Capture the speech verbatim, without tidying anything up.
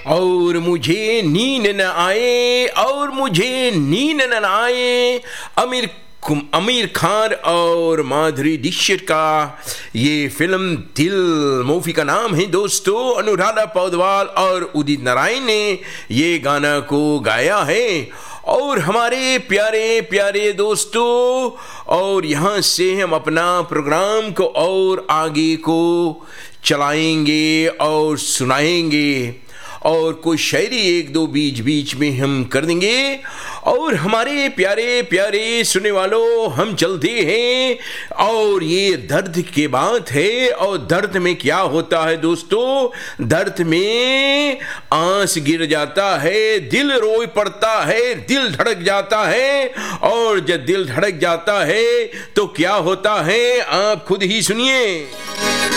और मुझे नींद न आए और मुझे नींद न आए। आमिर आमिर खान और माधुरी दीक्षित का ये फिल्म दिल मूवी का नाम है दोस्तों। अनुराधा पौडवाल और उदित नारायण ने ये गाना को गाया है। और हमारे प्यारे प्यारे दोस्तों, और यहाँ से हम अपना प्रोग्राम को और आगे को चलाएंगे और सुनाएंगे, और कोई शायरी एक दो बीच बीच में हम कर देंगे। और हमारे प्यारे प्यारे सुनने वालों, हम चलते हैं, और ये दर्द की बात है। और दर्द में क्या होता है दोस्तों? दर्द में आंस गिर जाता है, दिल रोई पड़ता है, दिल धड़क जाता है। और जब दिल धड़क जाता है तो क्या होता है, आप खुद ही सुनिए।